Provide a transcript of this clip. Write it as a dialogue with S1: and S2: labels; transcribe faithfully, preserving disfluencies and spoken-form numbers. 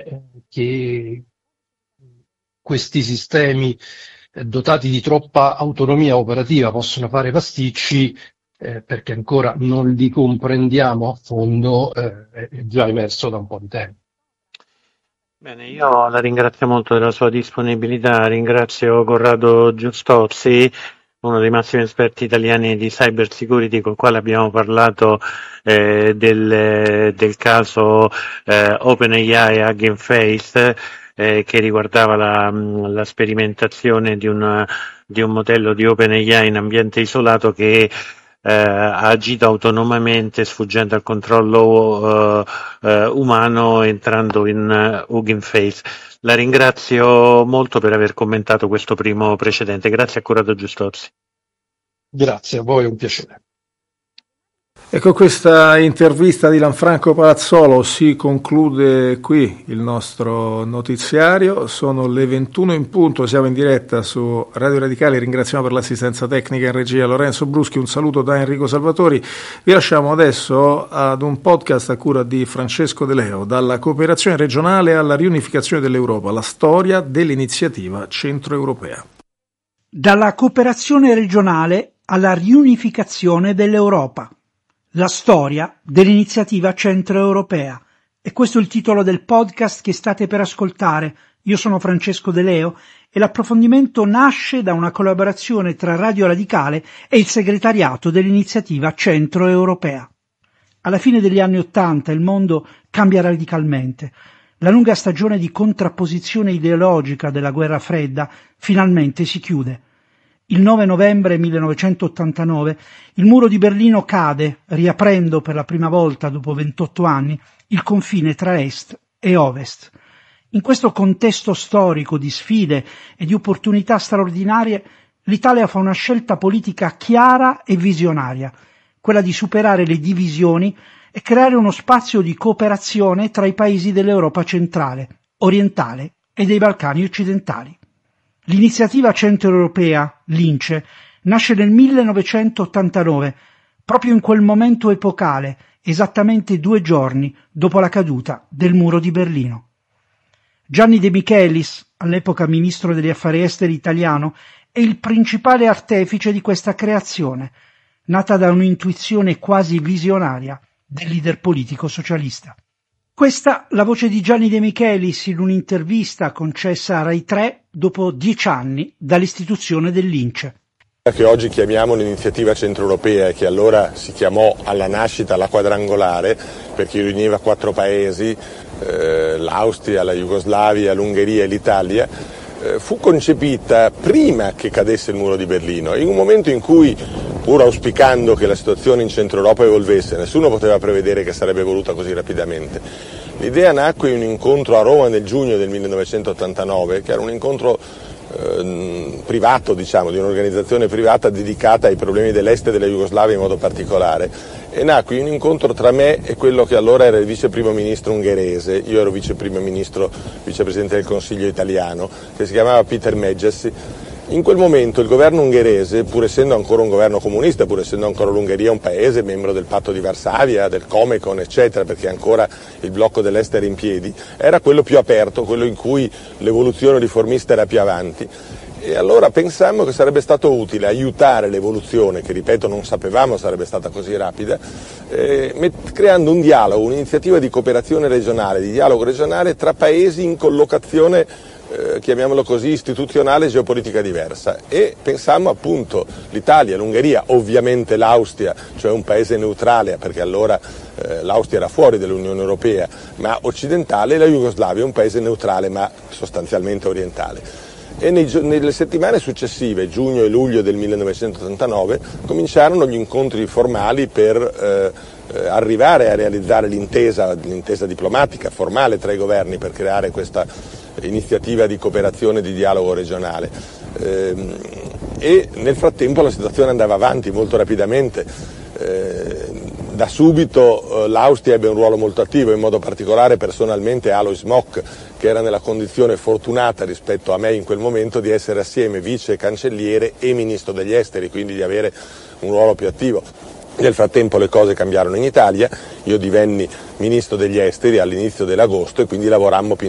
S1: eh, che questi sistemi eh, dotati di troppa autonomia operativa possono fare pasticci, eh, perché ancora non li comprendiamo a fondo, eh, è già emerso da un po' di tempo.
S2: Bene, io la ringrazio molto della sua disponibilità, ringrazio Corrado Giustozzi, uno dei massimi esperti italiani di cyber security, col quale abbiamo parlato eh, del, del caso eh, OpenAI Hugging Face, eh, che riguardava la, la sperimentazione di un, di un modello di OpenAI in ambiente isolato che eh, ha agito autonomamente, sfuggendo al controllo eh, eh, umano, entrando in uh, Hugging Face. La ringrazio molto per aver commentato questo primo precedente. Grazie a Corrado Giustozzi.
S1: Grazie a voi, è un piacere.
S3: E con questa intervista di Lanfranco Palazzolo si conclude qui il nostro notiziario. Sono le ventuno in punto, siamo in diretta su Radio Radicale. Ringraziamo per l'assistenza tecnica in regia Lorenzo Bruschi, un saluto da Enrico Salvatori. Vi lasciamo adesso ad un podcast a cura di Francesco De Leo, dalla cooperazione regionale alla riunificazione dell'Europa, la storia dell'iniziativa centroeuropea.
S4: Dalla cooperazione regionale alla riunificazione dell'Europa. La storia dell'iniziativa centroeuropea. E questo è il titolo del podcast che state per ascoltare. Io sono Francesco De Leo e l'approfondimento nasce da una collaborazione tra Radio Radicale e il segretariato dell'iniziativa centroeuropea. Alla fine degli anni Ottanta il mondo cambia radicalmente. La lunga stagione di contrapposizione ideologica della guerra fredda finalmente si chiude. Il nove novembre millenovecentottantanove il muro di Berlino cade, riaprendo per la prima volta dopo ventotto anni il confine tra est e ovest. In questo contesto storico di sfide e di opportunità straordinarie, l'Italia fa una scelta politica chiara e visionaria, quella di superare le divisioni e creare uno spazio di cooperazione tra i paesi dell'Europa centrale, orientale e dei Balcani occidentali. L'iniziativa centroeuropea, l'I N C E, nasce nel millenovecentottantanove, proprio in quel momento epocale, esattamente due giorni dopo la caduta del muro di Berlino. Gianni De Michelis, all'epoca ministro degli affari esteri italiano, è il principale artefice di questa creazione, nata da un'intuizione quasi visionaria del leader politico socialista. Questa la voce di Gianni De Michelis in un'intervista concessa a Rai tre dopo dieci anni dall'istituzione dell'I N C E.
S5: Che oggi chiamiamo l'iniziativa centroeuropea e che allora si chiamò alla nascita la quadrangolare, perché riuniva quattro paesi, eh, l'Austria, la Jugoslavia, l'Ungheria e l'Italia, eh, fu concepita prima che cadesse il muro di Berlino, in un momento in cui, pur auspicando che la situazione in Centro Europa evolvesse, nessuno poteva prevedere che sarebbe evoluta così rapidamente. L'idea nacque in un incontro a Roma nel giugno del millenovecentottantanove, che era un incontro eh, privato, diciamo, di un'organizzazione privata dedicata ai problemi dell'est e della Jugoslavia in modo particolare, e nacque in un incontro tra me e quello che allora era il vice primo ministro ungherese, io ero vice primo ministro, vicepresidente del Consiglio italiano, che si chiamava Peter Medgyessy. In quel momento il governo ungherese, pur essendo ancora un governo comunista, pur essendo ancora l'Ungheria un paese membro del patto di Varsavia, del Comecon, eccetera, perché ancora il blocco dell'est era in piedi, era quello più aperto, quello in cui l'evoluzione riformista era più avanti. E allora pensammo che sarebbe stato utile aiutare l'evoluzione, che ripeto non sapevamo sarebbe stata così rapida, eh, met- creando un dialogo, un'iniziativa di cooperazione regionale, di dialogo regionale tra paesi in collocazione, eh, chiamiamolo così, istituzionale e geopolitica diversa. E pensammo appunto l'Italia, l'Ungheria, ovviamente l'Austria, cioè un paese neutrale, perché allora eh, l'Austria era fuori dall'Unione Europea, ma occidentale, e la Jugoslavia, un paese neutrale ma sostanzialmente orientale. E nei, nelle settimane successive, giugno e luglio del millenovecentottantanove, cominciarono gli incontri formali per eh, eh, arrivare a realizzare l'intesa, l'intesa diplomatica formale tra i governi per creare questa iniziativa di cooperazione e di dialogo regionale. Eh, e nel frattempo la situazione andava avanti molto rapidamente. Eh, Da subito eh, l'Austria ebbe un ruolo molto attivo, in modo particolare personalmente Alois Mock, che era nella condizione fortunata rispetto a me in quel momento di essere assieme vice cancelliere e ministro degli esteri, quindi di avere un ruolo più attivo. Nel frattempo le cose cambiarono in Italia, io divenni ministro degli esteri all'inizio dell'agosto e quindi lavorammo più